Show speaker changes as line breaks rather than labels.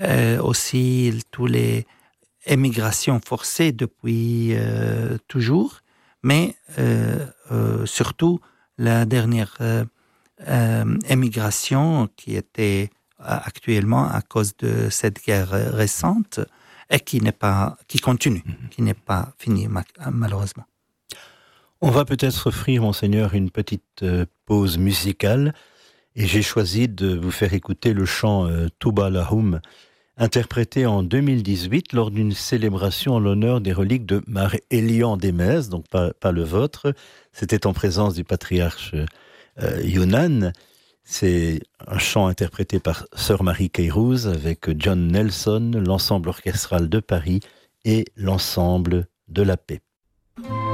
aussi tous les émigrations forcées depuis toujours, mais surtout la dernière émigration qui était actuellement à cause de cette guerre récente et qui continue, qui n'est pas finie malheureusement.
On va peut-être offrir, Monseigneur, une petite pause musicale et j'ai choisi de vous faire écouter le chant Touba Lahum, interprété en 2018 lors d'une célébration en l'honneur des reliques de Mare Elian d'Emez, donc pas le vôtre. C'était en présence du patriarche Younan. C'est un chant interprété par Sœur Marie Keirouz avec John Nelson, l'ensemble orchestral de Paris et l'ensemble de la paix.